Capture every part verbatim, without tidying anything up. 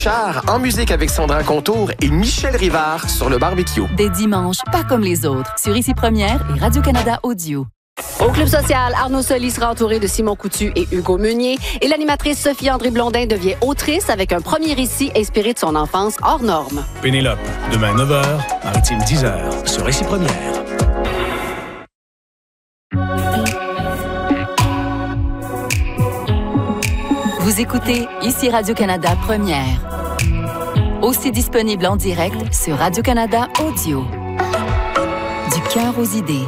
Char en musique avec Sandra Contour et Michel Rivard sur le barbecue. Des dimanches pas comme les autres sur Ici Première et Radio-Canada Audio. Au Club social, Arnaud Soli sera entouré de Simon Coutu et Hugo Meunier. Et l'animatrice Sophie-André Blondin devient autrice avec un premier récit inspiré de son enfance hors norme. Pénélope, demain neuf heures, Maritime dix heures, sur Ici Première. Vous écoutez Ici Radio-Canada Première. Aussi disponible en direct sur Radio-Canada Audio. Du cœur aux idées.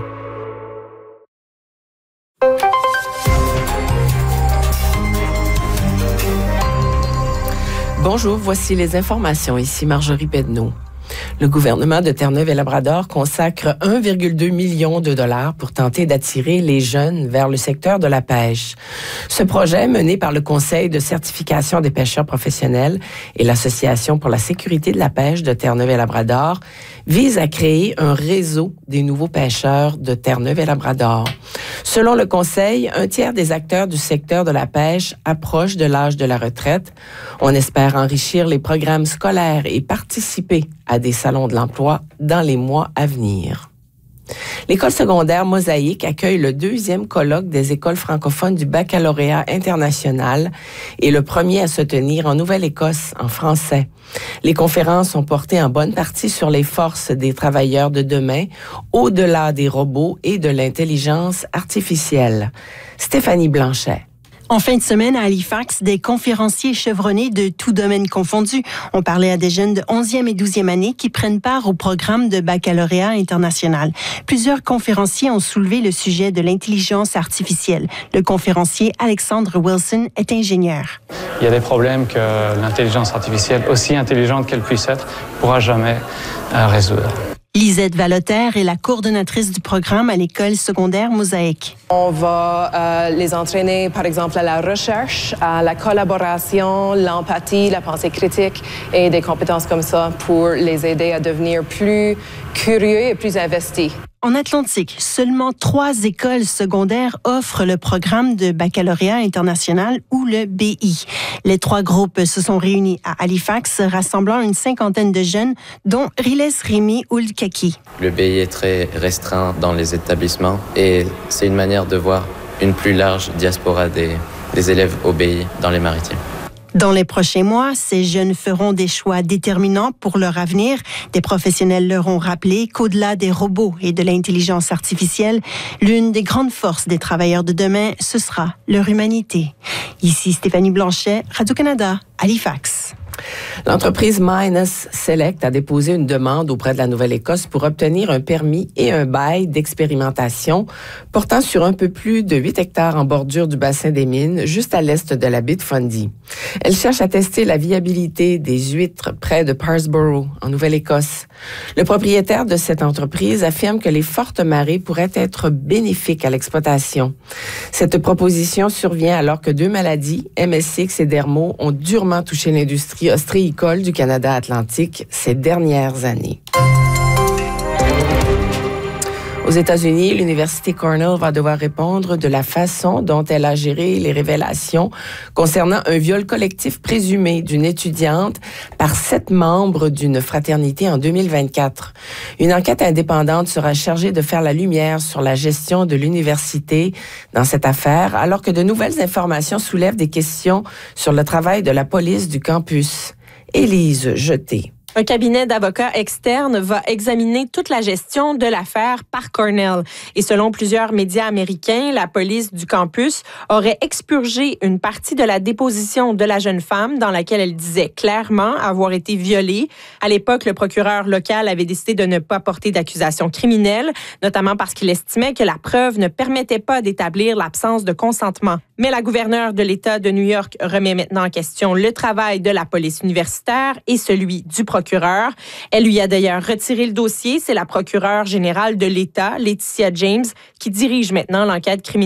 Bonjour, voici les informations. Ici Marjorie Pedneau. Le gouvernement de Terre-Neuve-et-Labrador consacre un virgule deux million de dollars pour tenter d'attirer les jeunes vers le secteur de la pêche. Ce projet, mené par le Conseil de certification des pêcheurs professionnels et l'Association pour la sécurité de la pêche de Terre-Neuve-et-Labrador, vise à créer un réseau des nouveaux pêcheurs de Terre-Neuve-et-Labrador. Selon le Conseil, un tiers des acteurs du secteur de la pêche approche de l'âge de la retraite. On espère enrichir les programmes scolaires et participer à des salons de l'emploi dans les mois à venir. L'école secondaire Mosaïque accueille le deuxième colloque des écoles francophones du baccalauréat international et le premier à se tenir en Nouvelle-Écosse en français. Les conférences sont portées en bonne partie sur les forces des travailleurs de demain, au-delà des robots et de l'intelligence artificielle. Stéphanie Blanchet. En fin de semaine, à Halifax, des conférenciers chevronnés de tous domaines confondus ont parlé à des jeunes de onzième et douzième année qui prennent part au programme de baccalauréat international. Plusieurs conférenciers ont soulevé le sujet de l'intelligence artificielle. Le conférencier Alexandre Wilson est ingénieur. Il y a des problèmes que l'intelligence artificielle, aussi intelligente qu'elle puisse être, ne pourra jamais euh, résoudre. Lisette Valotaire est la coordonnatrice du programme à l'école secondaire Mosaïque. On va euh, les entraîner, par exemple, à la recherche, à la collaboration, l'empathie, la pensée critique et des compétences comme ça pour les aider à devenir plus curieux et plus investis. En Atlantique, seulement trois écoles secondaires offrent le programme de baccalauréat international ou le B I. Les trois groupes se sont réunis à Halifax, rassemblant une cinquantaine de jeunes, dont Riles Rémi Oulkaki. Le B I est très restreint dans les établissements et c'est une manière de voir une plus large diaspora des, des élèves au B I dans les maritimes. Dans les prochains mois, ces jeunes feront des choix déterminants pour leur avenir. Des professionnels leur ont rappelé qu'au-delà des robots et de l'intelligence artificielle, l'une des grandes forces des travailleurs de demain, ce sera leur humanité. Ici Stéphanie Blanchet, Radio-Canada, Halifax. L'entreprise Minus Select a déposé une demande auprès de la Nouvelle-Écosse pour obtenir un permis et un bail d'expérimentation portant sur un peu plus de huit hectares en bordure du bassin des mines, juste à l'est de la baie de Fundy. Elle cherche à tester la viabilité des huîtres près de Parsborough, en Nouvelle-Écosse. Le propriétaire de cette entreprise affirme que les fortes marées pourraient être bénéfiques à l'exploitation. Cette proposition survient alors que deux maladies, M S X et Dermo, ont durement touché l'industrie ostréicole du Canada Atlantique ces dernières années. Aux États-Unis, l'Université Cornell va devoir répondre de la façon dont elle a géré les révélations concernant un viol collectif présumé d'une étudiante par sept membres d'une fraternité en deux mille vingt-quatre. Une enquête indépendante sera chargée de faire la lumière sur la gestion de l'université dans cette affaire, alors que de nouvelles informations soulèvent des questions sur le travail de la police du campus. Élise Jeté. Un cabinet d'avocats externes va examiner toute la gestion de l'affaire par Cornell. Et selon plusieurs médias américains, la police du campus aurait expurgé une partie de la déposition de la jeune femme dans laquelle elle disait clairement avoir été violée. À l'époque, le procureur local avait décidé de ne pas porter d'accusation criminelle, notamment parce qu'il estimait que la preuve ne permettait pas d'établir l'absence de consentement. Mais la gouverneure de l'État de New York remet maintenant en question le travail de la police universitaire et celui du procureur. Elle lui a d'ailleurs retiré le dossier. C'est la procureure générale de l'État, Laetitia James, qui dirige maintenant l'enquête criminelle.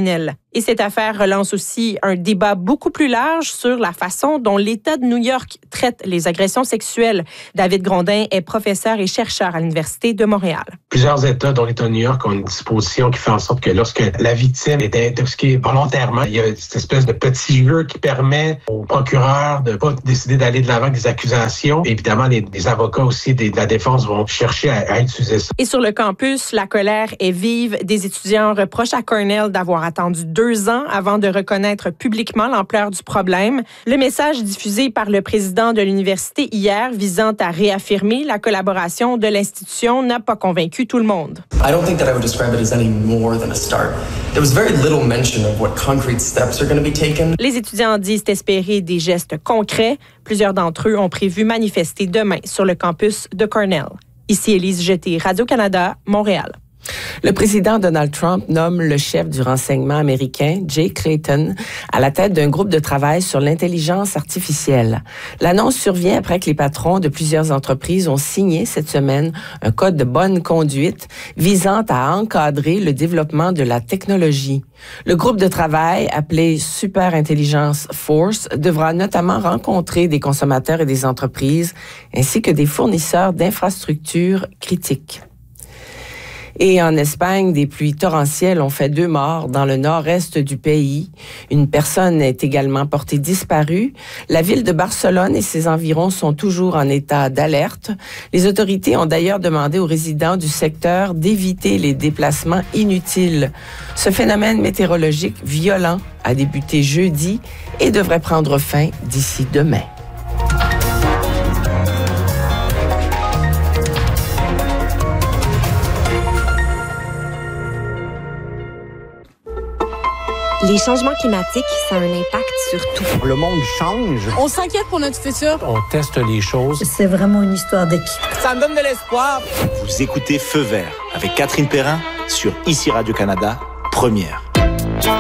Et cette affaire relance aussi un débat beaucoup plus large sur la façon dont l'État de New York traite les agressions sexuelles. David Grondin est professeur et chercheur à l'Université de Montréal. Plusieurs États, dont l'État de New York, ont une disposition qui fait en sorte que lorsque la victime est intoxiquée volontairement, il y a cette espèce de petit jeu qui permet au procureur de ne pas décider d'aller de l'avant avec des accusations. Évidemment, les, les avocats aussi de la défense vont chercher à, à utiliser ça. Et sur le campus, la colère est vive. Des étudiants reprochent à Cornell d'avoir attendu deux ans avant de reconnaître publiquement l'ampleur du problème. Le message diffusé par le président de l'université hier visant à réaffirmer la collaboration de l'institution n'a pas convaincu tout le monde. I don't think that I would describe it as any more than a start. There was very little mention of what concrete steps are going to be taken. Les étudiants disent espérer des gestes concrets. Plusieurs d'entre eux ont prévu manifester demain sur le campus de Cornell. Ici Élise Jeté, Radio-Canada, Montréal. Le président Donald Trump nomme le chef du renseignement américain, Jay Clayton, à la tête d'un groupe de travail sur l'intelligence artificielle. L'annonce survient après que les patrons de plusieurs entreprises ont signé cette semaine un code de bonne conduite visant à encadrer le développement de la technologie. Le groupe de travail, appelé Super Intelligence Force, devra notamment rencontrer des consommateurs et des entreprises, ainsi que des fournisseurs d'infrastructures critiques. Et en Espagne, des pluies torrentielles ont fait deux morts dans le nord-est du pays. Une personne est également portée disparue. La ville de Barcelone et ses environs sont toujours en état d'alerte. Les autorités ont d'ailleurs demandé aux résidents du secteur d'éviter les déplacements inutiles. Ce phénomène météorologique violent a débuté jeudi et devrait prendre fin d'ici demain. Les changements climatiques, ça a un impact sur tout. Le monde change. On s'inquiète pour notre futur. On teste les choses. C'est vraiment une histoire d'équipe. Ça me donne de l'espoir. Vous écoutez Feu vert avec Catherine Perrin sur Ici Radio-Canada, première.